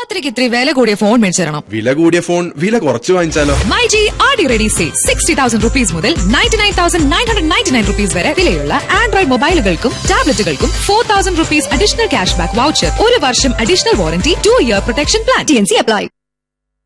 രാത്രിക്ക് ഇത്തിരി വില കൂടിയ ഫോൺ മേടിച്ചു തരണം. വില കൂടിയ ഫോൺ വില കുറച്ച് വാങ്ങിച്ചാലോ? മൈജി ആടി റെഡി സെയിൽ 60,000 rupees മുതൽ 99,999 rupees വരെ വിലയുള്ള Android മൊബൈലുകൾക്കും ടാബ്ലറ്റുകൾക്കും 4,000 rupees additional cash back voucher, 1 വർഷം additional warranty, 2 year protection plan. TNC apply.